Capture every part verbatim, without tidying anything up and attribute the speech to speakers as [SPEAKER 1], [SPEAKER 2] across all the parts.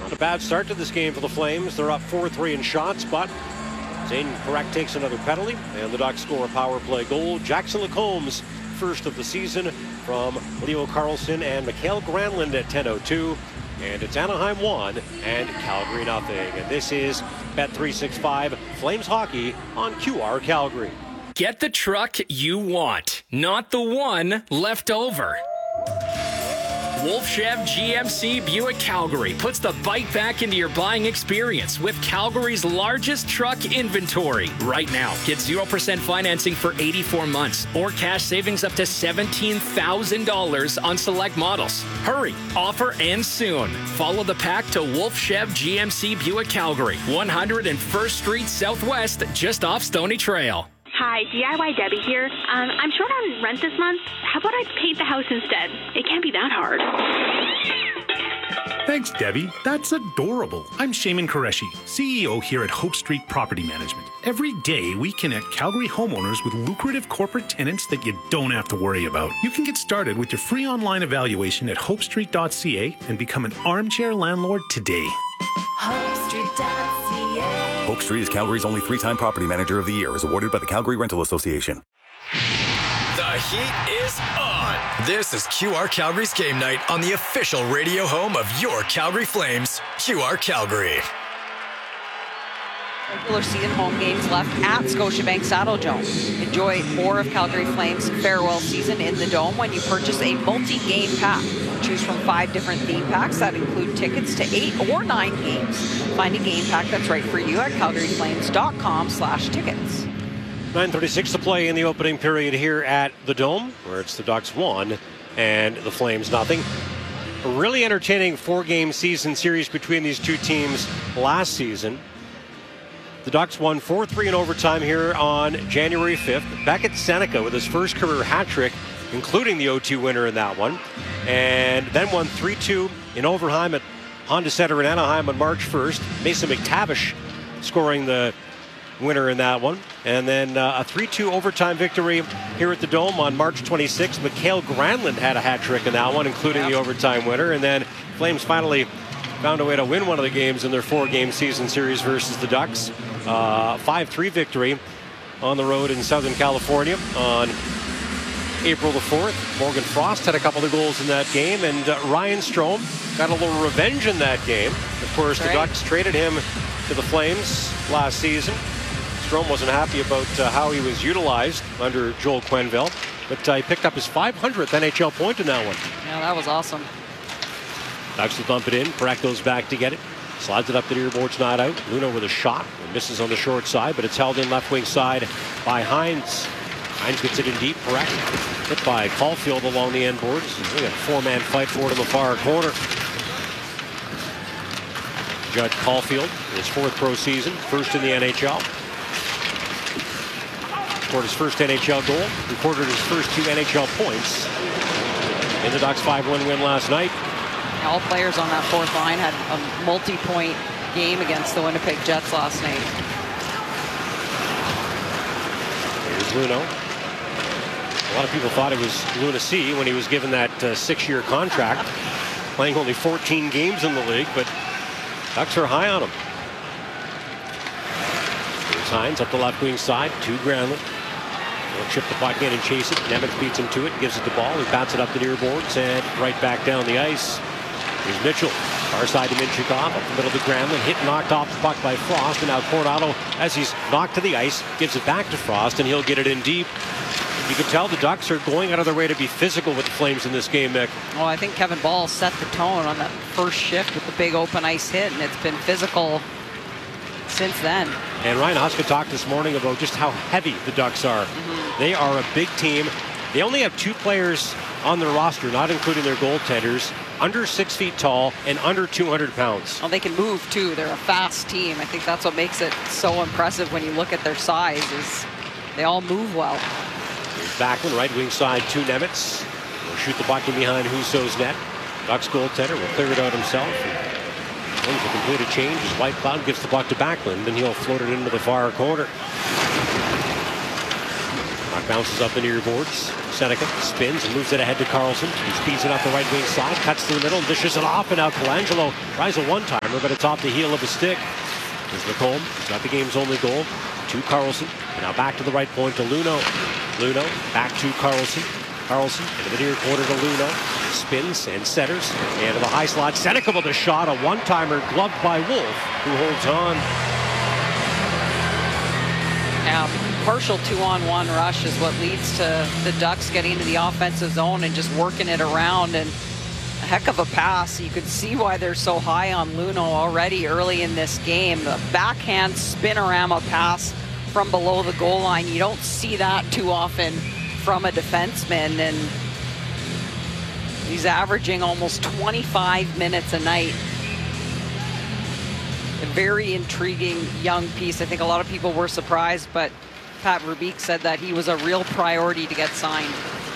[SPEAKER 1] Not a bad start to this game for the Flames. They're up four three in shots, but Zane Parekh takes another penalty, and the Ducks score a power play goal. Jackson Lacomb's first of the season from Leo Carlson and Mikael Granlund at ten oh two. And it's Anaheim one and Calgary nothing. And this is Bet three sixty-five Flames Hockey on Q R Calgary.
[SPEAKER 2] Get the truck you want, not the one left over. Wolf Chev G M C Buick Calgary puts the bike back into your buying experience with Calgary's largest truck inventory. Right now, get zero percent financing for eighty-four months or cash savings up to seventeen thousand dollars on select models. Hurry, offer ends soon. Follow the pack to Wolf Chev G M C Buick Calgary, one hundred first Street Southwest, just off Stony Trail.
[SPEAKER 3] Hi, D I Y Debbie here. Um, I'm short on rent this month. How about I paint the house instead? It can't be that hard.
[SPEAKER 4] Thanks, Debbie. That's adorable. I'm Shaman Qureshi, C E O here at Hope Street Property Management. Every day, we connect Calgary homeowners with lucrative corporate tenants that you don't have to worry about. You can get started with your free online evaluation at hope street dot c a and become an armchair landlord today.
[SPEAKER 5] hope street dot c a
[SPEAKER 6] Hope Street is Calgary's only three-time property manager of the year, is awarded by the Calgary Rental Association.
[SPEAKER 7] The heat is on. This is Q R Calgary's game night on the official radio home of your Calgary Flames, Q R Calgary.
[SPEAKER 8] Regular season home games left at Scotiabank Saddledome. Enjoy more of Calgary Flames' farewell season in the Dome when you purchase a multi-game pack. Choose from five different theme packs that include tickets to eight or nine games. Find a game pack that's right for you at calgary flames dot com slash tickets.
[SPEAKER 1] nine thirty-six to play in the opening period here at the Dome, where it's the Ducks one and the Flames nothing. A really entertaining four-game season series between these two teams last season. The Ducks won four three in overtime here on January fifth. Beckett Seneca with his first career hat trick, including the oh two winner in that one. And then won three two in overtime at Honda Center in Anaheim on March first. Mason McTavish scoring the winner in that one. And then uh, a three two overtime victory here at the Dome on March twenty-sixth. Mikael Granlund had a hat trick in that one, including yep. the overtime winner. And then Flames finally found a way to win one of the games in their four-game season series versus the Ducks. Uh, five three victory on the road in Southern California on April the fourth. Morgan Frost had a couple of goals in that game, and uh, Ryan Strome got a little revenge in that game. Of course, the right. Ducks traded him to the Flames last season. Strome wasn't happy about uh, how he was utilized under Joel Quenneville, but uh, he picked up his five hundredth N H L point in that one.
[SPEAKER 8] Yeah, that was awesome.
[SPEAKER 1] Ducks will dump it in. Parekh goes back to get it. Slides it up the near boards, not out. Luno with a shot. Misses on the short side, but it's held in left wing side by Hines. Hines gets it in deep. Parekh hit by Caulfield along the end boards. We got a four-man fight for it in the far corner. Judd Caulfield, his fourth pro season, first in the N H L. Scored his first N H L goal. Recorded his first two N H L points in the Ducks five one win last night.
[SPEAKER 8] All players on that fourth line had a multi-point game against the Winnipeg Jets last night.
[SPEAKER 1] Here's Luno. A lot of people thought it was Luna C when he was given that uh, six-year contract, playing only fourteen games in the league, but Ducks are high on him. Here's Hines up the left wing side to Granlund. He'll chip the puck in and chase it. Nemeth beats him to it, gives it the ball. He bats it up the near boards and right back down the ice. Here's Mitchell. Far side to Minchikov, up the middle to Granlund. Hit and knocked off the puck by Frost. And now Coronado, as he's knocked to the ice, gives it back to Frost, and he'll get it in deep. You can tell the Ducks are going out of their way to be physical with the Flames in this game, Mick.
[SPEAKER 8] Well, I think Kevin Ball set the tone on that first shift with the big open ice hit, and it's been physical since then.
[SPEAKER 1] And Ryan Huska talked this morning about just how heavy the Ducks are. Mm-hmm. They are a big team. They only have two players on their roster, not including their goaltenders, under six feet tall and under two hundred pounds.
[SPEAKER 8] Well, they can move too. They're a fast team. I think that's what makes it so impressive when you look at their size, is they all move well.
[SPEAKER 1] Here's Backlund, right wing side to Nemitz. Will shoot the puck in behind Husso's net. Ducks goaltender will clear it out himself. And to complete a change, White Cloud gives the puck to Backlund, and he'll float it into the far corner. Puck bounces up the near boards. Seneca spins and moves it ahead to Carlson. He speeds it up the right wing side, cuts to the middle, dishes it off, and now Colangelo tries a one-timer, but it's off the heel of a stick. There's Lacombe. He's got the game's only goal. To Carlson. And now back to the right point to Luno. Luno back to Carlson. Carlson into the near corner to Luno. Spins and centers. And to the high slot. Seneca with a shot. A one-timer gloved by Wolf, who holds on.
[SPEAKER 8] Now, partial two-on-one rush is what leads to the Ducks getting into the offensive zone and just working it around. And a heck of a pass. You could see why they're so high on Luno already early in this game. The backhand spinorama pass from below the goal line. You don't see that too often from a defenseman, and he's averaging almost twenty-five minutes a night. A very intriguing young piece. I think a lot of people were surprised, but Pat Verbeek said that he was a real priority to get signed.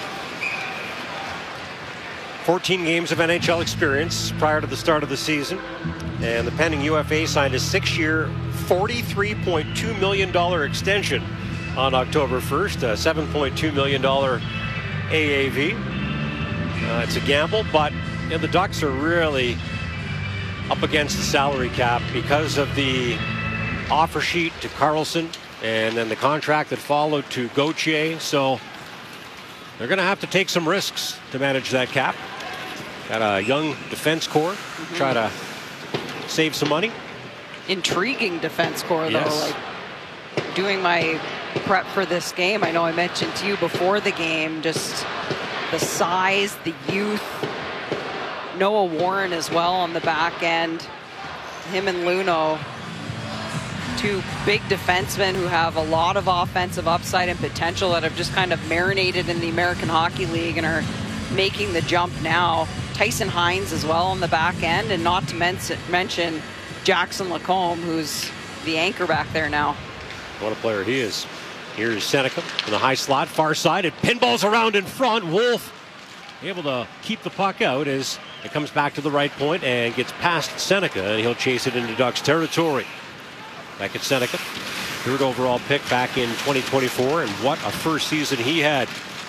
[SPEAKER 1] fourteen games of N H L experience prior to the start of the season. And the pending U F A signed a six-year, forty-three point two million dollars extension on October first, a seven point two million dollars A A V. Uh, it's a gamble, but you know, the Ducks are really up against the salary cap because of the offer sheet to Carlson and then the contract that followed to Gauthier. So they're going to have to take some risks to manage that cap. Got a young defense core, mm-hmm. try to save some money.
[SPEAKER 8] Intriguing defense core,
[SPEAKER 1] yes.
[SPEAKER 8] though. Like, doing my prep for this game, I know I mentioned to you before the game, just the size, the youth. Noah Warren as well on the back end. Him and Luno, two big defensemen who have a lot of offensive upside and potential that have just kind of marinated in the American Hockey League and are making the jump now. Tyson Hines as well on the back end, and not to men- mention Jackson Lacombe, who's the anchor back there now.
[SPEAKER 1] What a player he is. Here's Seneca in the high slot, far side. It pinballs around in front. Wolf able to keep the puck out as it comes back to the right point and gets past Seneca, and he'll chase it into Ducks territory. Back at Seneca, third overall pick back in twenty twenty-four, and what a first season he had.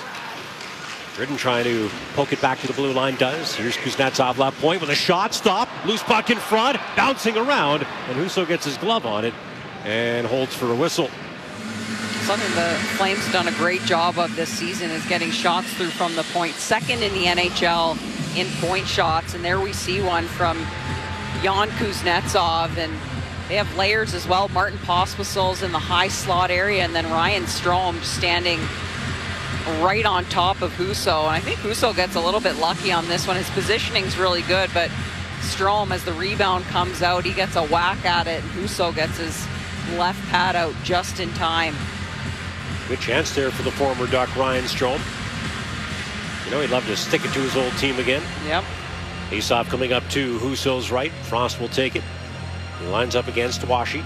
[SPEAKER 1] Ridden trying to poke it back to the blue line does. Here's Kuznetsov left point with a shot. Stop. Loose puck in front. Bouncing around. And Husso gets his glove on it and holds for a whistle.
[SPEAKER 8] Something the Flames done a great job of this season is getting shots through from the point. Second in the N H L in point shots. And there we see one from Jan Kuznetsov. And they have layers as well. Martin Pospisil's in the high slot area. And then Ryan Strome standing right on top of Husso. And I think Husso gets a little bit lucky on this one. His positioning's really good, but Strome, as the rebound comes out, he gets a whack at it, and Husso gets his left pad out just in time.
[SPEAKER 1] Good chance there for the former Duck, Ryan Strome. You know, he'd love to stick it to his old team again.
[SPEAKER 8] Yep.
[SPEAKER 1] Faceoff coming up to Husso's right. Frost will take it. He lines up against Washi.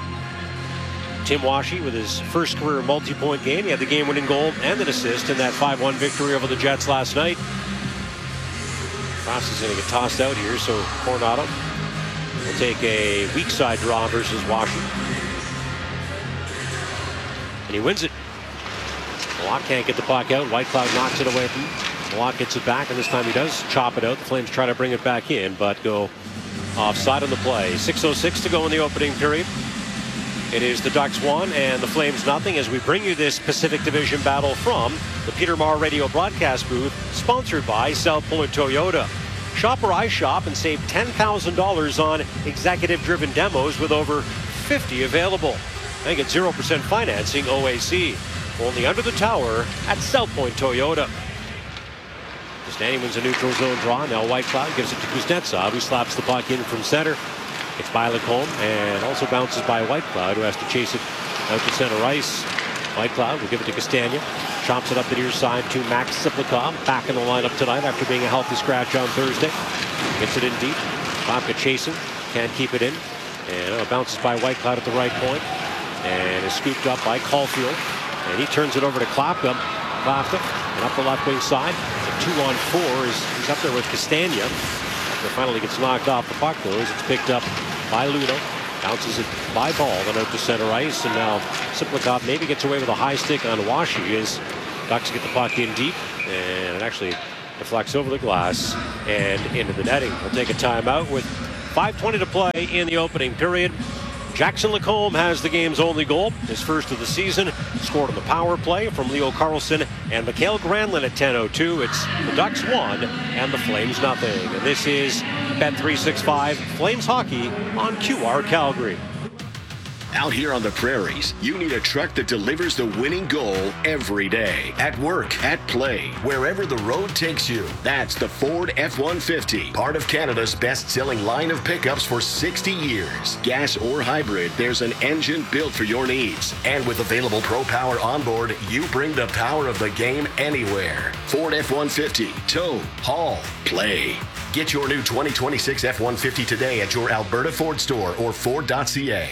[SPEAKER 1] Tim Washi with his first career multi-point game. He had the game-winning goal and an assist in that five one victory over the Jets last night. Frost is going to get tossed out here, so Coronado will take a weak side draw versus Washi. And he wins it. Malott can't get the puck out. Whitecloud knocks it away from him. Malott gets it back, and this time he does chop it out. The Flames try to bring it back in, but go offside on the play. six oh six to go in the opening period. It is the Ducks one and the Flames nothing as we bring you this Pacific Division battle from the Peter Maher Radio broadcast booth, sponsored by South Point Toyota. Shop where I shop and save ten thousand dollars on executive-driven demos with over fifty available. And get zero percent financing O A C. Only under the tower at South Point Toyota. Castagna wins a neutral zone draw. Now Whitecloud gives it to Kuznetsov, who slaps the puck in from center. It's by Lacombe and also bounces by Whitecloud, who has to chase it out to center ice. Whitecloud will give it to Castagna. Chops it up the near side to Max Siplikov, back in the lineup tonight after being a healthy scratch on Thursday. Gets it in deep. Bobka chasing, can't keep it in. And it bounces by Whitecloud at the right point and is scooped up by Caulfield. And he turns it over to Klapka. Klapka, and up the left wing side. A two on four is he's up there with Castagna. Finally gets knocked off the puck, though, as it's picked up by Luno. Bounces it by ball, then out to center ice, and now Simplikov maybe gets away with a high stick on Washi as Ducks get the puck in deep, and it actually deflects over the glass and into the netting. We'll take a timeout with five twenty to play in the opening period. Jackson Lacombe has the game's only goal, his first of the season, scored on the power play from Leo Carlson and Mikael Granlund at ten oh two. It's the Ducks one and the Flames nothing. And this is Bet three sixty-five Flames Hockey on Q R Calgary.
[SPEAKER 9] Out here on the prairies, you need a truck that delivers the winning goal every day. At work, at play, wherever the road takes you. That's the Ford F one fifty, part of Canada's best-selling line of pickups for sixty years. Gas or hybrid, there's an engine built for your needs. And with available Pro Power onboard, you bring the power of the game anywhere. Ford F one fifty, tow, haul, play. Get your new twenty twenty-six F one fifty today at your Alberta Ford store or Ford dot C A.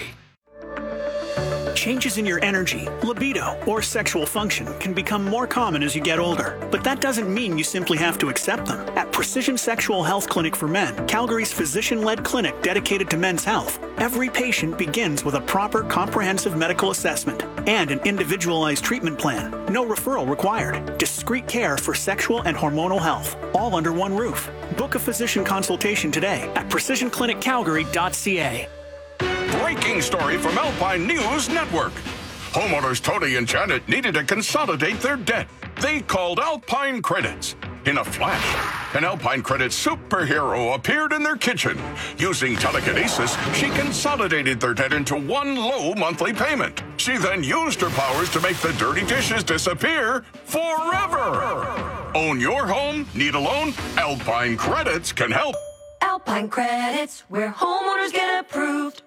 [SPEAKER 10] Changes in your energy, libido, or sexual function can become more common as you get older, but that doesn't mean you simply have to accept them. At Precision Sexual Health Clinic for Men, Calgary's physician-led clinic dedicated to men's health, every patient begins with a proper comprehensive medical assessment and an individualized treatment plan. No referral required. Discreet care for sexual and hormonal health, all under one roof. Book a physician consultation today at precision clinic calgary dot c a.
[SPEAKER 11] Breaking story from Alpine News Network. Homeowners Tony and Janet needed to consolidate their debt. They called Alpine Credits. In a flash, an Alpine Credits superhero appeared in their kitchen. Using telekinesis, she consolidated their debt into one low monthly payment. She then used her powers to make the dirty dishes disappear forever. Own your home? Need a loan? Alpine Credits can help.
[SPEAKER 5] Alpine Credits, where homeowners get approved.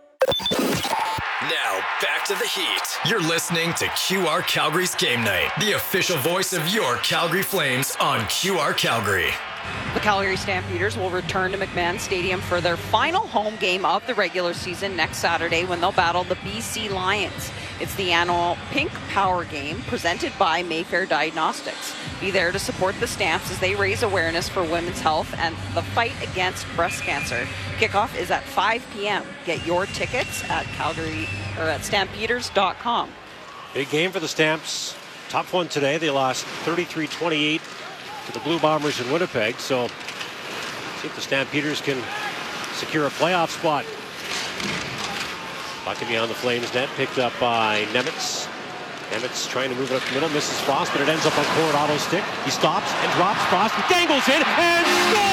[SPEAKER 7] Now, back to the Heat. You're listening to Q R Calgary's Game Night, the official voice of your Calgary Flames on Q R Calgary.
[SPEAKER 8] The Calgary Stampeders will return to McMahon Stadium for their final home game of the regular season next Saturday when they'll battle the B C Lions. It's the annual Pink Power Game presented by Mayfair Diagnostics. Be there to support the Stamps as they raise awareness for women's health and the fight against breast cancer. Kickoff is at five p.m. Get your tickets at Calgary or at stampeders dot com.
[SPEAKER 1] Big game for the Stamps. Top one today. They lost thirty-three twenty-eight to the Blue Bombers in Winnipeg. So see if the Stampeders can secure a playoff spot. Puck beyond the Flames net, picked up by Nemitz. Nemitz trying to move it up the middle, misses Frost, but it ends up on Coronado's stick. He stops and drops. Frost dangles in and scores!